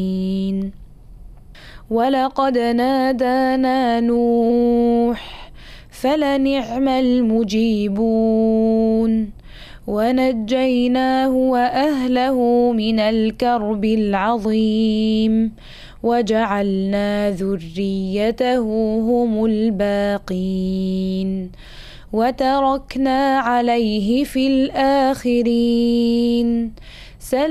ولقد نادانا نوح فلنعم المجيبون ونجيناه وأهله من الكرب العظيم وجعلنا ذريته هم الباقين وتركنا عليه في الآخرين